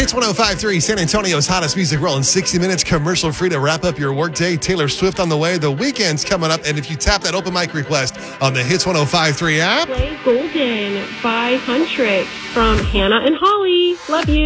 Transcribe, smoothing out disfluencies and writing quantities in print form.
Hits 105.3, San Antonio's hottest music rolling 60 minutes commercial free to wrap up your workday. Taylor Swift on the way. The weekend's coming up. And if you tap that open mic request on the Hits 105.3 app, Play Golden by Huntrix from Hannah and Holly. Love you.